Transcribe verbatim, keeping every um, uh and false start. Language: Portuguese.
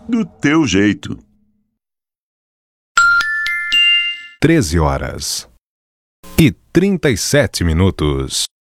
Do teu jeito. treze horas e trinta e sete minutos.